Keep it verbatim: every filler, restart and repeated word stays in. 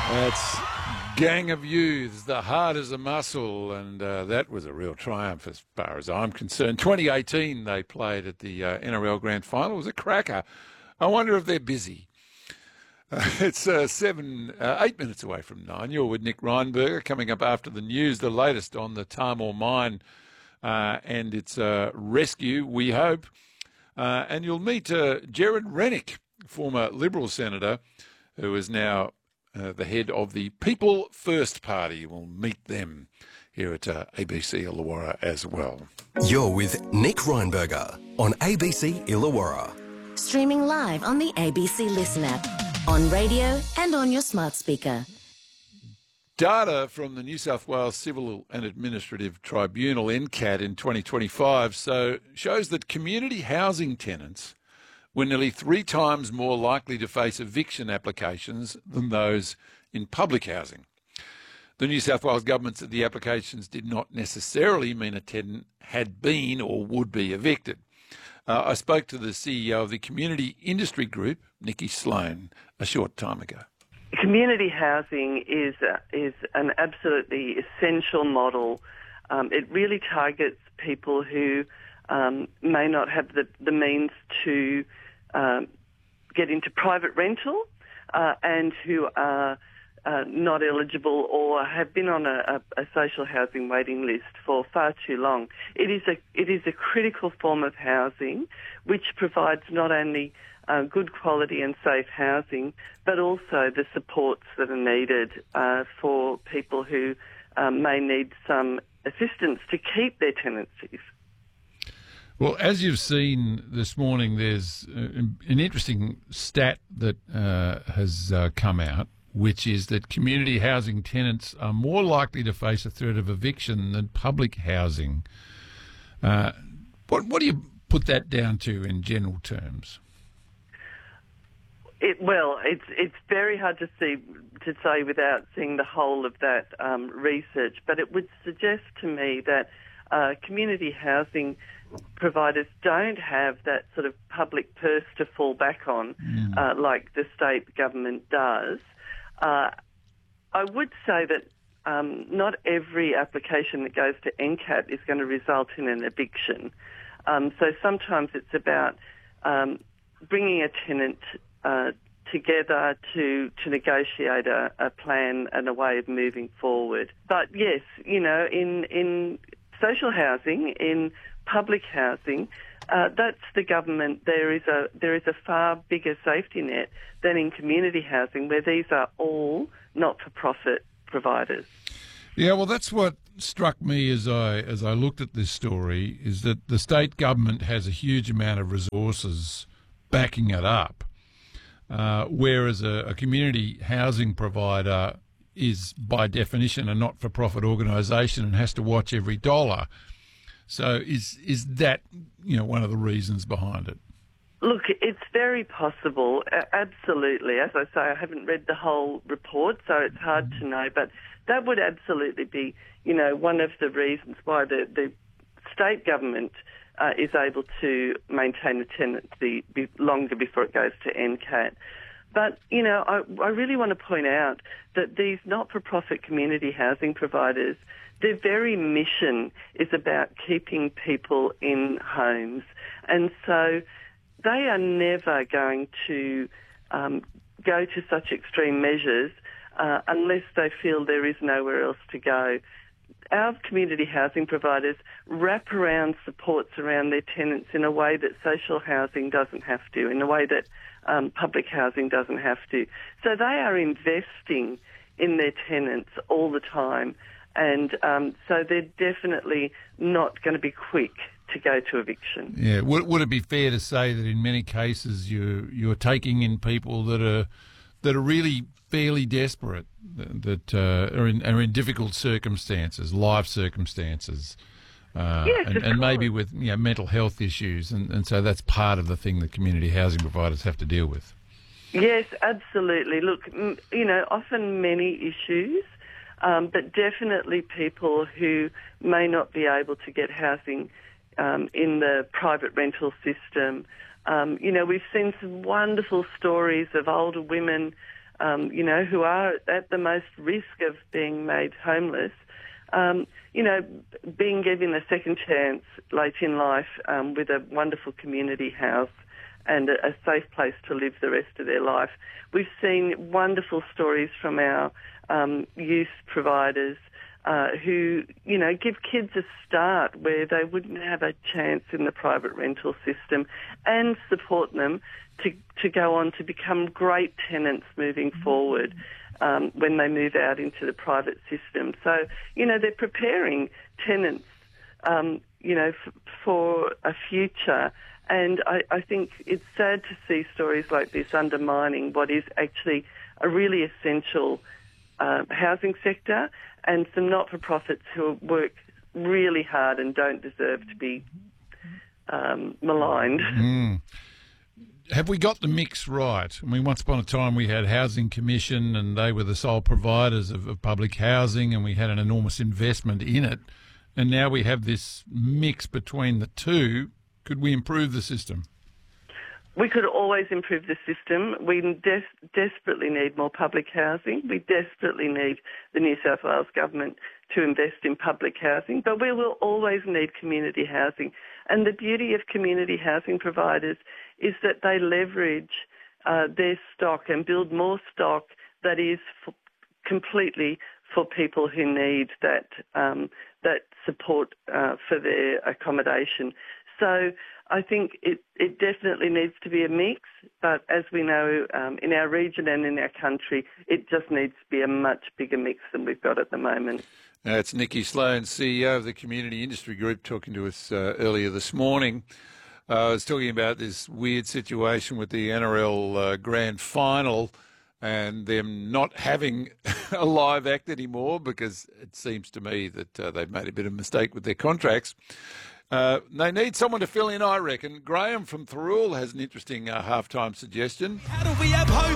That's Gang of Youths, The Heart is a Muscle, and uh, that was a real triumph as far as I'm concerned. twenty eighteen they played at the uh, N R L Grand Final. It was a cracker. I wonder if they're busy. Uh, it's uh, seven, uh, eight minutes away from nine. You're with Nick Reinberger. Coming up after the news, the latest on the Tahmoor mine uh, and its uh, rescue, we hope. Uh, and you'll meet uh, Gerard Rennick, former Liberal senator, who is now uh, the head of the People First Party. We'll meet them here at uh, A B C Illawarra as well. You're with Nick Reinberger on A B C Illawarra. Streaming live on the A B C Listen app, on radio and on your smart speaker. Data from the New South Wales Civil and Administrative Tribunal, N C A T, in twenty twenty-five so shows that community housing tenants were nearly three times more likely to face eviction applications than those in public housing. The New South Wales government said the applications did not necessarily mean a tenant had been or would be evicted. Uh, I spoke to the C E O of the Community Industry Group, Nikki Sloan, a short time ago. Community housing is uh, is an absolutely essential model. Um, it really targets people who um, may not have the, the means to um, get into private rental uh, and who are uh, not eligible or have been on a, a, a social housing waiting list for far too long. It is a it is a critical form of housing which provides not only Uh, good quality and safe housing, but also the supports that are needed uh, for people who um, may need some assistance to keep their tenancies. Well, as you've seen this morning, there's uh, an interesting stat that uh, has uh, come out, which is that community housing tenants are more likely to face a threat of eviction than public housing. Uh, what, what do you put that down to in general terms? It, well, it's it's very hard to see to say without seeing the whole of that um, research, but it would suggest to me that uh, community housing providers don't have that sort of public purse to fall back on mm. uh, like the state government does. Uh, I would say that um, not every application that goes to N C A T is going to result in an eviction. Um, so sometimes it's about um, bringing a tenant Uh, together to to negotiate a, a plan and a way of moving forward. But yes, you know, in in social housing, in public housing, uh, that's the government. There is a there is a far bigger safety net than in community housing, where these are all not-for-profit providers. Yeah, well, that's what struck me as I as I looked at this story, is that the state government has a huge amount of resources backing it up. Uh, whereas a, a community housing provider is, by definition, a not-for-profit organisation and has to watch every dollar. So is is that, you know, one of the reasons behind it? Look, it's very possible, uh, absolutely. As I say, I haven't read the whole report, so it's hard to know, but that would absolutely be, you know, one of the reasons why the, the state government Uh, is able to maintain the tenancy be longer before it goes to N C A T. But, you know, I, I really want to point out that these not-for-profit community housing providers, their very mission is about keeping people in homes. And so they are never going to um, go to such extreme measures uh, unless they feel there is nowhere else to go. Our community housing providers wrap around supports around their tenants in a way that social housing doesn't have to, in a way that um, public housing doesn't have to. So they are investing in their tenants all the time, and um, so they're definitely not going to be quick to go to eviction. Yeah, would, would it be fair to say that in many cases you're, you're taking in people that are that are really fairly desperate, that uh, are, in, are in difficult circumstances, life circumstances, uh, yes, and, and maybe with, you know, mental health issues, and, and so that's part of the thing that community housing providers have to deal with. Yes, absolutely. Look, you know, often many issues, um, but definitely people who may not be able to get housing um, in the private rental system. Um, you know, we've seen some wonderful stories of older women um, you know, who are at the most risk of being made homeless, um, you know, being given a second chance late in life um, with a wonderful community house and a, a safe place to live the rest of their life. We've seen wonderful stories from our um, youth providers uh, who, you know, give kids a start where they wouldn't have a chance in the private rental system and support them to, to go on to become great tenants moving forward um, when they move out into the private system. So, you know, they're preparing tenants, um, you know, f- for a future. And I, I think it's sad to see stories like this undermining what is actually a really essential uh, housing sector, and some not-for-profits who work really hard and don't deserve to be um, maligned. Mm. Have we got the mix right? I mean, once upon a time we had Housing Commission and they were the sole providers of, of public housing, and we had an enormous investment in it. And now we have this mix between the two. Could we improve the system? We could always improve the system. We des- desperately need more public housing. We desperately need the New South Wales government to invest in public housing, but we will always need community housing. And the beauty of community housing providers is that they leverage uh, their stock and build more stock that is f- completely for people who need that um, that support uh, for their accommodation. So I think it, it definitely needs to be a mix, but as we know, um, in our region and in our country, it just needs to be a much bigger mix than we've got at the moment. Uh, it's Nikki Sloan, C E O of the Community Industry Group, talking to us uh, earlier this morning. Uh, I was talking about this weird situation with the N R L uh, Grand Final and them not having a live act anymore, because it seems to me that uh, they've made a bit of a mistake with their contracts. Uh, they need someone to fill in, I reckon. Graham from Thirroul has an interesting uh, halftime suggestion. How do we have hope